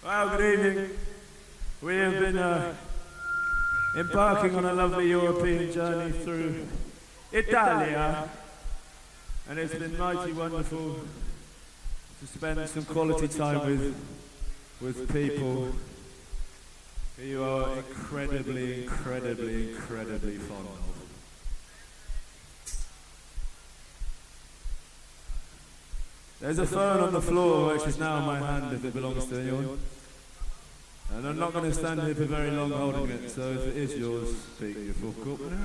Well, good evening. We have been embarking on a lovely European journey through Italia, and it's been mighty wonderful to spend some quality time with people who you are incredibly fond of. There's a phone on the floor which is now in my hand if it belongs to anyone. And I'm not going to stand here for very long holding it, so if it is yours, speak your fuck up now.